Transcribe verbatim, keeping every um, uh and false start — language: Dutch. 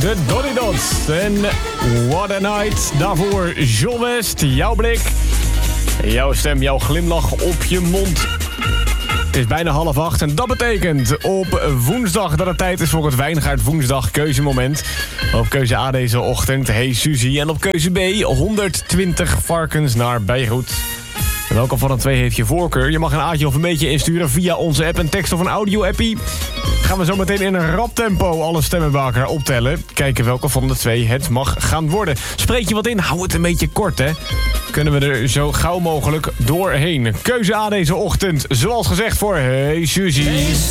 de Donny Dots. En What a Night. Daarvoor John West, jouw blik. Jouw stem, jouw glimlach op je mond. Het is bijna half acht en dat betekent op woensdag dat het tijd is voor het Wijngaard Woensdag keuzemoment. Op keuze A deze ochtend, Hey Suzy. En op keuze B, honderdtwintig varkens naar Beirut. En welke van de twee heeft je voorkeur? Je mag een aatje of een beetje insturen via onze app, een tekst of een audio-appie. Gaan we zo meteen in een rap tempo alle stemmen bij elkaar optellen. Kijken welke van de twee het mag gaan worden. Spreek je wat in? Hou het een beetje kort, hè. Kunnen we er zo gauw mogelijk doorheen. Keuze A deze ochtend, zoals gezegd voor Hey Suzy. Hey,